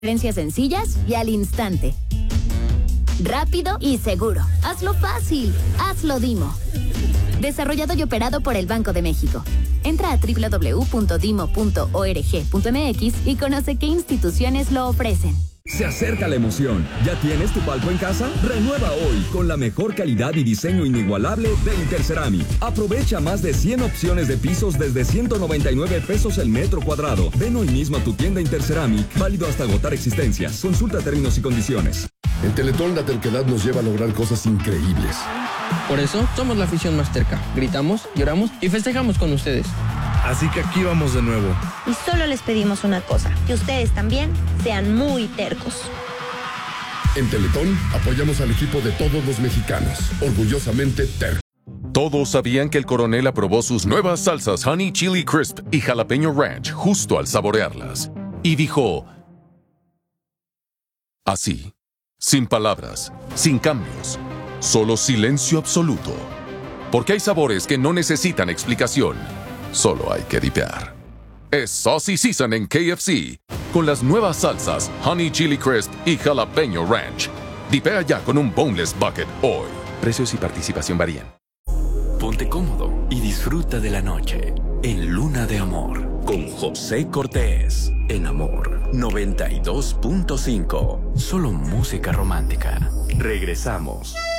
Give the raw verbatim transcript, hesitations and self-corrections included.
Transferencias sencillas y al instante. Rápido y seguro. Hazlo fácil. Hazlo Dimo. Desarrollado y operado por el Banco de México. Entra a doble u doble u doble u punto dimo punto org punto m x y conoce qué instituciones lo ofrecen. Se acerca la emoción. ¿Ya tienes tu palco en casa? Renueva hoy con la mejor calidad y diseño inigualable de Interceramic. Aprovecha más de cien opciones de pisos desde ciento noventa y nueve pesos el metro cuadrado. Ven hoy mismo a tu tienda Interceramic, válido hasta agotar existencias. Consulta términos y condiciones. En Teletón la terquedad nos lleva a lograr cosas increíbles. Por eso somos la afición más terca. Gritamos, lloramos y festejamos con ustedes. Así que aquí vamos de nuevo. Y solo les pedimos una cosa, que ustedes también sean muy tercos. En Teletón apoyamos al equipo de todos los mexicanos, orgullosamente tercos. Todos sabían que el coronel aprobó sus nuevas salsas Honey Chili Crisp y Jalapeño Ranch justo al saborearlas. Y dijo... así, sin palabras, sin cambios, solo silencio absoluto. Porque hay sabores que no necesitan explicación. Solo hay que dipear. Es Saucy Season en K F C, con las nuevas salsas Honey Chili Crisp y Jalapeño Ranch. Dipea ya con un Boneless Bucket hoy. Precios y participación varían. Ponte cómodo y disfruta de la noche en Luna de Amor con José Cortés en Amor noventa y dos punto cinco. Solo música romántica. Regresamos.